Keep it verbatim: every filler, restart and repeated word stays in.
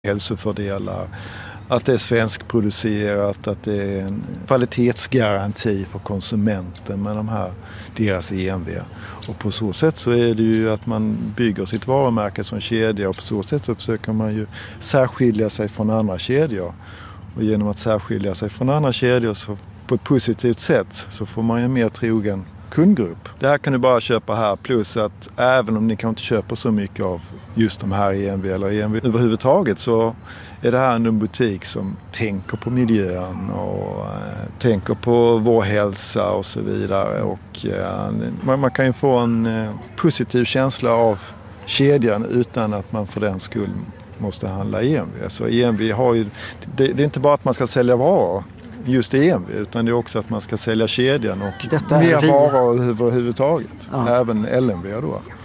hälsofördelar, att det är svenskproducerat, att det är en kvalitetsgaranti för konsumenten med de här, deras E M V. Och på så sätt så är det ju att man bygger sitt varumärke som kedja, och på så sätt så försöker man ju särskilja sig från andra kedjor. Och genom att särskilja sig från andra kedjor så på ett positivt sätt så får man ju en mer trogen kundgrupp. Det här kan du bara köpa här, plus att även om ni kan inte köpa så mycket av just de här E M V eller E M V överhuvudtaget, så är det här en butik som tänker på miljön och eh, tänker på vår hälsa och så vidare. Och eh, man, man kan ju få en eh, positiv känsla av kedjan utan att man för den skull måste handla E M V. Så E M V har ju, det, det är inte bara att man ska sälja varor, just E M V, utan det är också att man ska sälja kedjan och mer varor överhuvudtaget. Ja. Även L M V då.